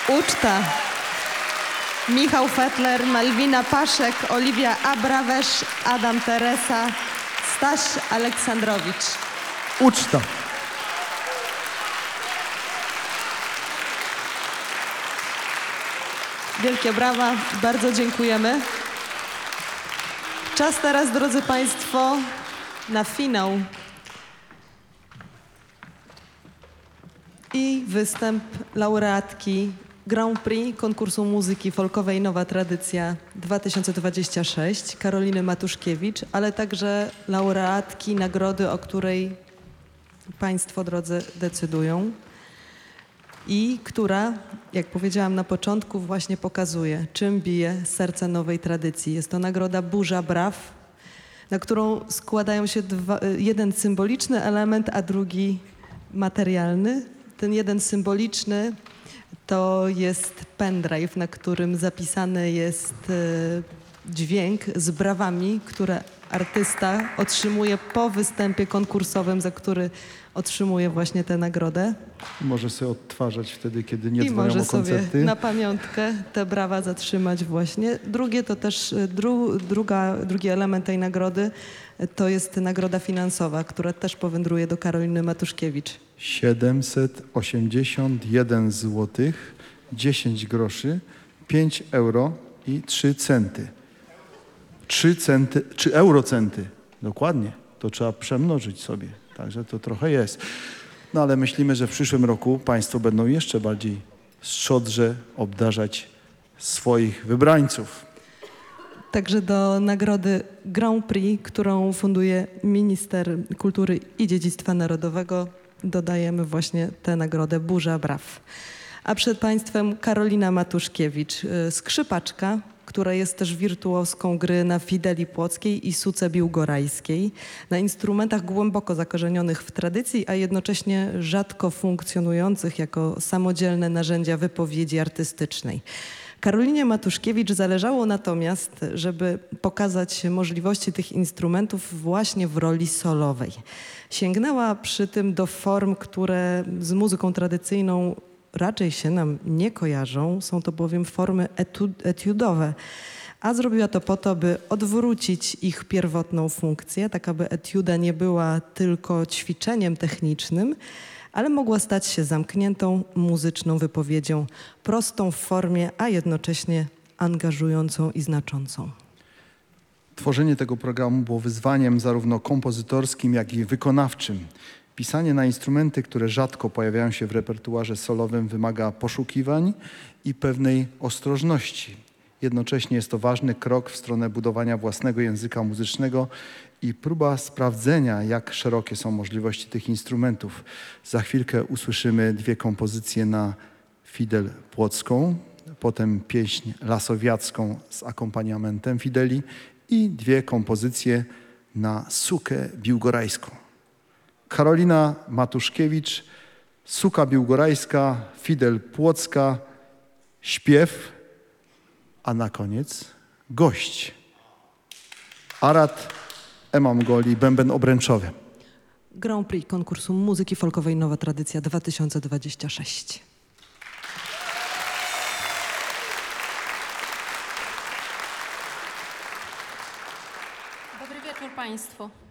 Uczta. Michał Fetler, Malwina Paszek, Oliwia Abrawesz, Adam Teresa, Staś Aleksandrowicz. Uczta. Wielkie brawa, bardzo dziękujemy. Czas teraz, drodzy Państwo, na finał i występ laureatki Grand Prix konkursu muzyki folkowej Nowa Tradycja 2026 Karoliny Matuszkiewicz, ale także laureatki nagrody, o której Państwo drodzy decydują i która, jak powiedziałam na początku, właśnie pokazuje, czym bije serce nowej tradycji. Jest to nagroda Burza Braw, na którą składają się jeden symboliczny element, a drugi materialny. Ten jeden symboliczny to jest pendrive, na którym zapisany jest dźwięk z brawami, które artysta otrzymuje po występie konkursowym, za który otrzymuje właśnie tę nagrodę. Może sobie odtwarzać wtedy, kiedy nie I dzwonią może o koncerty. sobie na pamiątkę te brawa zatrzymać właśnie. Drugie to też, drugi element tej nagrody to jest nagroda finansowa, która też powędruje do Karoliny Matuszkiewicz. 781 zł, 10 groszy, 5 euro i 3 centy. 3 eurocenty. Dokładnie. To trzeba przemnożyć sobie. Także to trochę jest. No ale myślimy, że w przyszłym roku Państwo będą jeszcze bardziej szczodrze obdarzać swoich wybrańców. Także do nagrody Grand Prix, którą funduje Minister Kultury i Dziedzictwa Narodowego, dodajemy właśnie tę nagrodę Burza Braw. A przed Państwem Karolina Matuszkiewicz, skrzypaczka, która jest też wirtuoską gry na fideli płockiej i suce biłgorajskiej, na instrumentach głęboko zakorzenionych w tradycji, a jednocześnie rzadko funkcjonujących jako samodzielne narzędzia wypowiedzi artystycznej. Karolinie Matuszkiewicz zależało natomiast, żeby pokazać możliwości tych instrumentów właśnie w roli solowej. Sięgnęła przy tym do form, które z muzyką tradycyjną raczej się nam nie kojarzą. Są to bowiem formy etiudowe, a zrobiła to po to, by odwrócić ich pierwotną funkcję, tak aby etiuda nie była tylko ćwiczeniem technicznym, ale mogła stać się zamkniętą muzyczną wypowiedzią, prostą w formie, a jednocześnie angażującą i znaczącą. Tworzenie tego programu było wyzwaniem zarówno kompozytorskim, jak i wykonawczym. Pisanie na instrumenty, które rzadko pojawiają się w repertuarze solowym, wymaga poszukiwań i pewnej ostrożności. Jednocześnie jest to ważny krok w stronę budowania własnego języka muzycznego i próba sprawdzenia, jak szerokie są możliwości tych instrumentów. Za chwilkę usłyszymy 2 kompozycje na fidel płocką, potem pieśń lasowiacką z akompaniamentem fideli i 2 kompozycje na sukę biłgorajską. Karolina Matuszkiewicz, suka biłgorajska, fidel płocka, śpiew, a na koniec gość. Arat Emamgoli, bęben obręczowy. Grand Prix konkursu muzyki folkowej Nowa Tradycja 2026. Dobry wieczór Państwu.